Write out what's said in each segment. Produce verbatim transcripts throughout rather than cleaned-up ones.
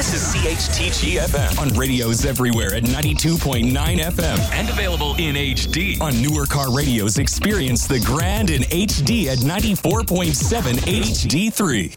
This is C H T G F M on radios everywhere at ninety-two point nine F M and available in H D. On newer car radios, experience the grand in H D at ninety-four point seven H D three.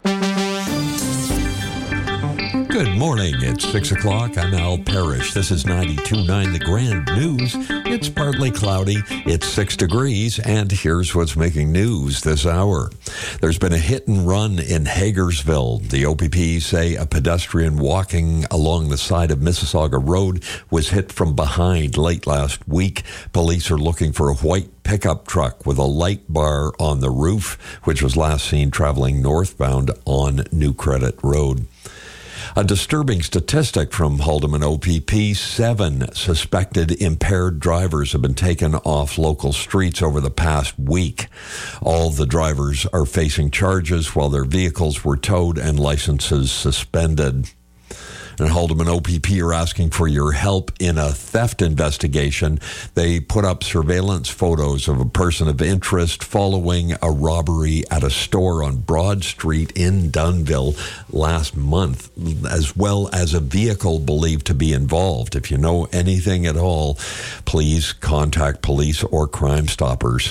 Good morning. It's six o'clock. I'm Al Parrish. This is ninety-two point nine The Grand News. It's partly cloudy. It's six degrees. And here's what's making news this hour. There's been a hit and run in Hagersville. The O P P say a pedestrian walking along the side of Mississauga Road was hit from behind late last week. Police are looking for a white pickup truck with a light bar on the roof, which was last seen traveling northbound on New Credit Road. A disturbing statistic from Haldimand O P P, seven suspected impaired drivers have been taken off local streets over the past week. All the drivers are facing charges while their vehicles were towed and licenses suspended. And Haldimand O P P are asking for your help in a theft investigation. They put up surveillance photos of a person of interest following a robbery at a store on Broad Street in Dunnville last month, as well as a vehicle believed to be involved. If you know anything at all, please contact police or Crime Stoppers.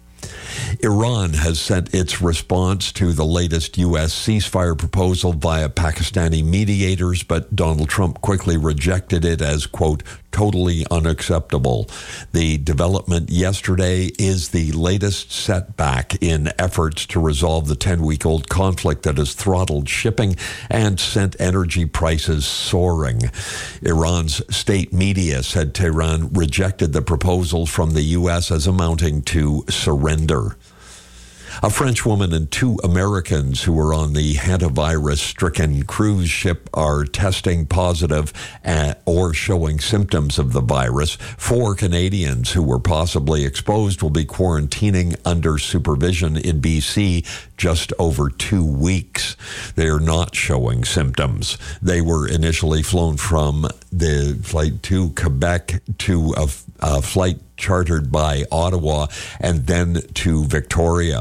Iran has sent its response to the latest U S ceasefire proposal via Pakistani mediators, but Donald Trump quickly rejected it as, quote, totally unacceptable. The development yesterday is the latest setback in efforts to resolve the ten-week-old conflict that has throttled shipping and sent energy prices soaring. Iran's state media said Tehran rejected the proposal from the U S as amounting to surrender. A French woman and two Americans who were on the hantavirus-stricken cruise ship are testing positive uh, or showing symptoms of the virus. Four Canadians who were possibly exposed will be quarantining under supervision in B C just over two weeks. They are not showing symptoms. They were initially flown from the flight to Quebec to a, a flight chartered by Ottawa and then to Victoria.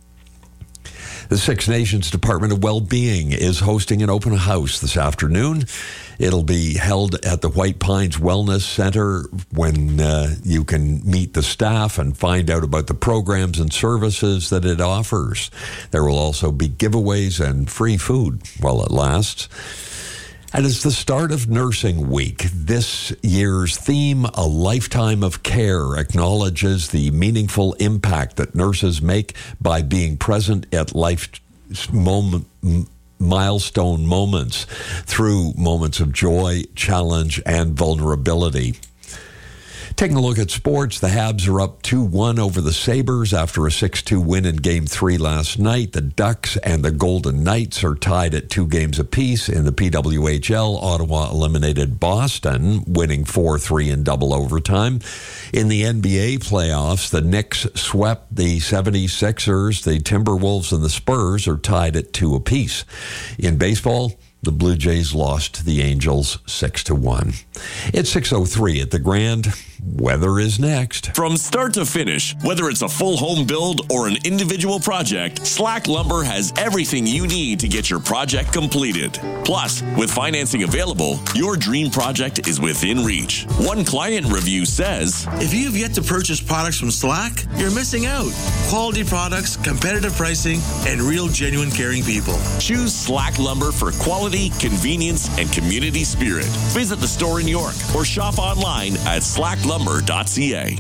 The Six Nations Department of Wellbeing is hosting an open house this afternoon. It'll be held at the White Pines Wellness Center when uh, you can meet the staff and find out about the programs and services that it offers. There will also be giveaways and free food while it lasts. And it's the start of Nursing Week. This year's theme, A Lifetime of Care, acknowledges the meaningful impact that nurses make by being present at life moment, milestone moments through moments of joy, challenge, and vulnerability. Taking a look at sports, the Habs are up two one over the Sabres after a six two win in Game three last night. The Ducks and the Golden Knights are tied at two games apiece. In the P W H L, Ottawa eliminated Boston, winning four three in double overtime. In the N B A playoffs, the Knicks swept the seventy-sixers. The Timberwolves and the Spurs are tied at two apiece. In baseball, the Blue Jays lost to the Angels six to one. It's six oh three at the Grand. Weather is next. From start to finish, whether it's a full home build or an individual project, Slack Lumber has everything you need to get your project completed. Plus, with financing available, your dream project is within reach. One client review says, if you've yet to purchase products from Slack, you're missing out. Quality products, competitive pricing, and real genuine caring people. Choose Slack Lumber for quality, convenience, and community spirit. Visit the store in York or shop online at slack lumber dot c a.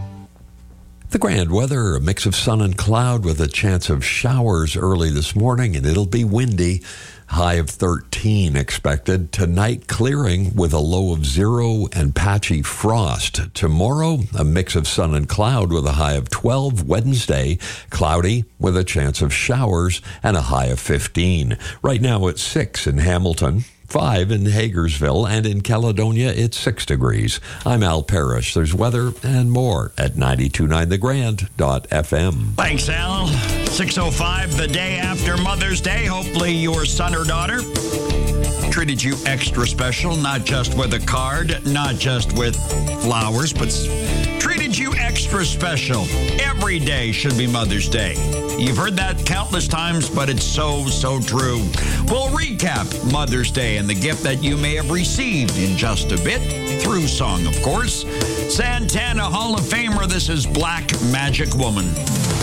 The Grand weather, a mix of sun and cloud with a chance of showers early this morning, and it'll be windy. High of thirteen expected. Tonight, clearing with a low of zero and patchy frost. Tomorrow, a mix of sun and cloud with a high of twelve. Wednesday, cloudy with a chance of showers and a high of fifteen. Right now, it's six in Hamilton. Five in Hagersville, and in Caledonia, it's six degrees. I'm Al Parrish. There's weather and more at ninety-two point nine the grand dot f m. Thanks, Al. six oh five, the day after Mother's Day. Hopefully your son or daughter treated you extra special, not just with a card, not just with flowers, but treated you extra special. Every day should be Mother's Day. You've heard that countless times, but it's so, so true. We'll recap Mother's Day and the gift that you may have received in just a bit, through song, of course. Santana Hall of Famer, this is Black Magic Woman.